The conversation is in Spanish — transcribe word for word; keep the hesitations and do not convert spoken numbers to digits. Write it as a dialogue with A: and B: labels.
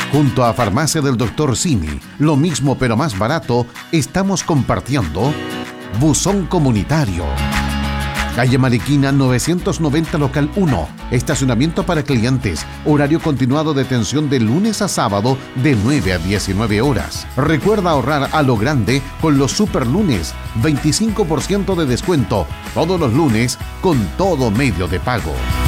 A: Junto a Farmacia del Doctor Simi, lo mismo pero más barato, estamos compartiendo Buzón Comunitario. Calle Mariquina novecientos noventa, local uno. Estacionamiento para clientes. Horario continuado de atención de lunes a sábado de nueve a diecinueve horas. Recuerda ahorrar a lo grande con los super lunes. veinticinco por ciento de descuento todos los lunes con todo medio de pago.